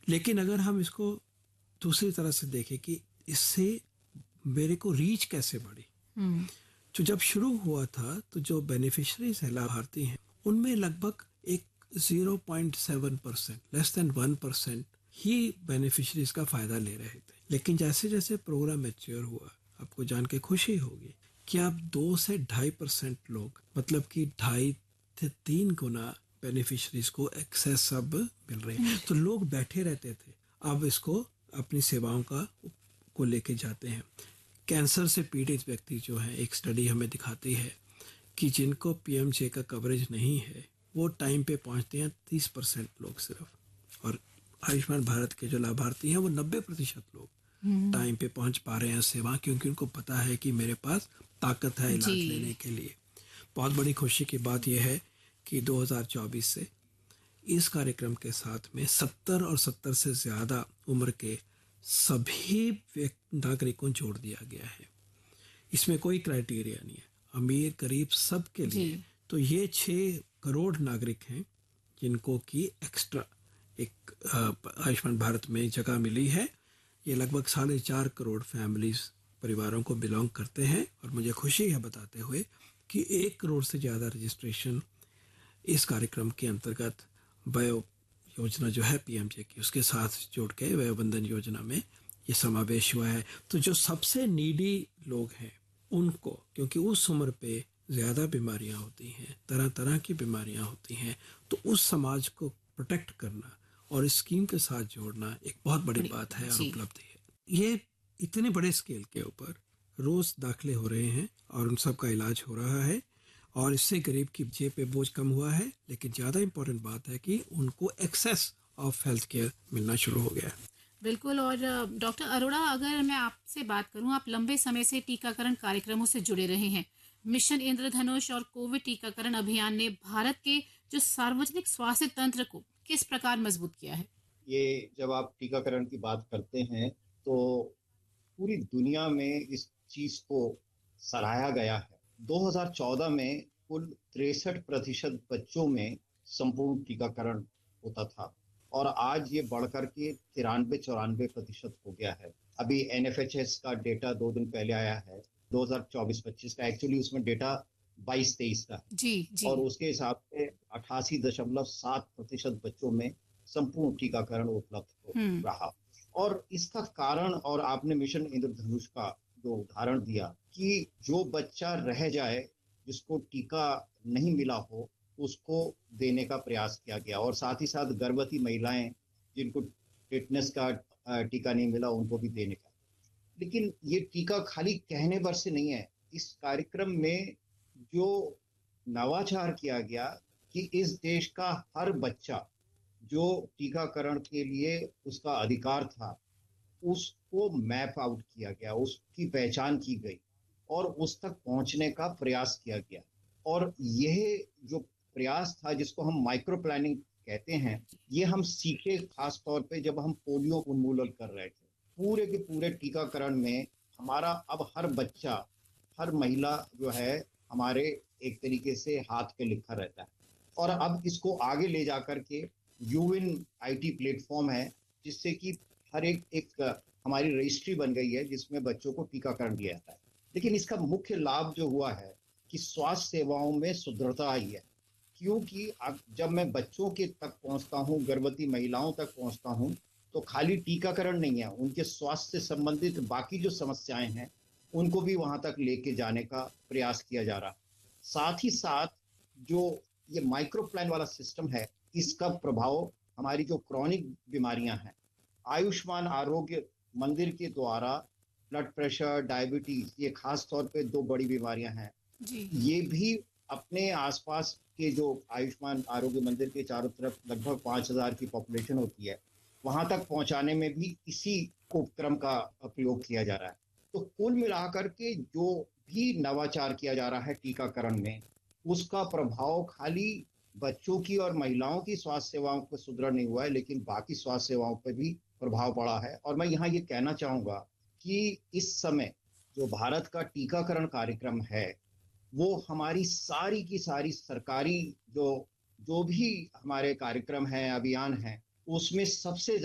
लेकिन अगर हम इसको दूसरी तरह से देखें कि इससे मेरे को रीच कैसे बढ़ी, तो जब शुरू हुआ था तो जो बेनिफिशरीज है, लाभार्थी हैं, उनमें लगभग एक 0.7%, लेस देन 1% ही बेनिफिशरीज का फायदा ले रहे थे। लेकिन जैसे जैसे प्रोग्राम मैच्योर हुआ, आपको जान के खुशी होगी कि अब 2 से 2.5% लोग, मतलब कि 2.5 से 3 गुना बेनिफिशरीज को एक्सेस अब मिल रही है। तो लोग बैठे रहते थे, अब इसको अपनी सेवाओं को लेके जाते हैं। कैंसर से पीड़ित व्यक्ति जो है, एक स्टडी हमें दिखाती है कि जिनको पीएमजे का कवरेज नहीं है वो टाइम पे पहुंचते हैं 30% लोग सिर्फ, और आयुष्मान भारत के जो लाभार्थी हैं वो 90% लोग टाइम पे पहुंच पा रहे हैं सेवा, क्योंकि उनको पता है कि मेरे पास ताकत है इलाज लेने के लिए। बहुत बड़ी खुशी की बात यह है कि 2024 से इस कार्यक्रम के साथ में 70 और 70 से ज्यादा उम्र के सभी नागरिकों जोड़ दिया गया है। इसमें कोई क्राइटेरिया नहीं है, अमीर गरीब सब के लिए। तो ये 6 करोड़ नागरिक हैं जिनको की एक्स्ट्रा एक आयुष्मान भारत में जगह मिली है। ये लगभग 4.5 करोड़ फैमिलीज, परिवारों को बिलोंग करते हैं। और मुझे खुशी है बताते हुए कि 1 करोड़ से ज्यादा रजिस्ट्रेशन इस कार्यक्रम के अंतर्गत वय योजना जो है पीएमजे की, उसके साथ जोड़ के वय वंदन योजना में ये समावेश हुआ है। तो जो सबसे नीडी लोग हैं उनको, क्योंकि उस उम्र पे ज्यादा बीमारियां होती हैं, तरह तरह की बीमारियां होती हैं, तो उस समाज को प्रोटेक्ट करना और इस स्कीम के साथ जोड़ना एक बहुत बड़ी बात है और उपलब्धि है। ये इतने बड़े स्केल के ऊपर रोज दाखिले हो रहे हैं और उन सब का इलाज हो रहा है, और इससे गरीब की जेब पे बोझ कम हुआ है। लेकिन ज्यादा इंपॉर्टेंट बात है कि उनको एक्सेस ऑफ हेल्थ केयर मिलना शुरू हो गया है। बिल्कुल। और डॉक्टर अरोड़ा, अगर मैं आपसे बात करूं, आप लंबे समय से टीकाकरण कार्यक्रमों से जुड़े रहे हैं। मिशन इंद्रधनुष और कोविड टीकाकरण अभियान ने भारत के जो सार्वजनिक स्वास्थ्य तंत्र को किस प्रकार मजबूत किया है? ये जब आप टीकाकरण की बात करते हैं तो पूरी दुनिया में इस चीज को सराहा गया है। 2014 में कुल 63% बच्चों में संपूर्ण टीकाकरण होता था और आज ये बढ़कर के 93-94% हो गया है। अभी एनएफएचएस का डेटा 2 दिन पहले आया है 2024-25 का, एक्चुअली उसमें डेटा 22-23 का है। और उसके हिसाब से 88.7% बच्चों में संपूर्ण टीकाकरण उपलब्ध हो रहा। और इसका कारण, और आपने मिशन इंद्रधनुष का जो उदाहरण दिया कि जो बच्चा रह जाए जिसको टीका नहीं मिला हो उसको देने का प्रयास किया गया, और साथ ही साथ गर्भवती महिलाएं जिनको टिटनेस का टीका नहीं मिला उनको भी देने का। लेकिन ये टीका खाली कहने भर से नहीं है। इस कार्यक्रम में जो नवाचार किया गया कि इस देश का हर बच्चा जो टीकाकरण के लिए उसका अधिकार था उसको मैप आउट किया गया, उसकी पहचान की गई और उस तक पहुंचने का प्रयास किया गया। और यह जो प्रयास था जिसको हम माइक्रो प्लानिंग कहते हैं, ये हम सीखे खास तौर पे जब हम पोलियो उन्मूलन कर रहे थे। पूरे के पूरे टीकाकरण में हमारा अब हर बच्चा, हर महिला जो है हमारे एक तरीके से हाथ पे लिखा रहता है। और अब इसको आगे ले जाकर के यूविन आईटी प्लेटफॉर्म है जिससे कि हर एक हमारी रजिस्ट्री बन गई है जिसमें बच्चों को टीकाकरण दिया जाता है। लेकिन इसका मुख्य लाभ जो हुआ है कि स्वास्थ्य सेवाओं में सुदृढ़ता आई है, क्योंकि अब जब मैं बच्चों के तक पहुंचता हूं, गर्भवती महिलाओं तक पहुंचता हूं, तो खाली टीकाकरण नहीं है, उनके स्वास्थ्य से संबंधित बाकी जो समस्याएं हैं उनको भी वहां तक लेके जाने का प्रयास किया जा रहा। साथ ही साथ जो ये माइक्रो प्लान वाला सिस्टम है, इसका प्रभाव हमारी जो क्रॉनिक बीमारियां हैं, आयुष्मान आरोग्य मंदिर के द्वारा ब्लड प्रेशर, डायबिटीज, ये खास तौर पे 2 बड़ी बीमारियां हैं, ये भी अपने आसपास के जो आयुष्मान आरोग्य मंदिर के चारों तरफ लगभग 5,000 की पॉपुलेशन होती है, वहां तक पहुंचाने में भी इसी उपक्रम का प्रयोग किया जा रहा है। तो कुल मिलाकर के जो भी नवाचार किया जा रहा है टीकाकरण में, उसका प्रभाव खाली बच्चों की और महिलाओं की स्वास्थ्य सेवाओं पर सुदृढ़ नहीं हुआ है, लेकिन बाकी स्वास्थ्य सेवाओं पर भी प्रभाव पड़ा है। और मैं यहाँ ये कहना चाहूंगा कि इस समय जो भारत का टीकाकरण कार्यक्रम है वो हमारी सारी की सारी सरकारी जो भी हमारे कार्यक्रम हैं, अभियान हैं, उसमें सबसे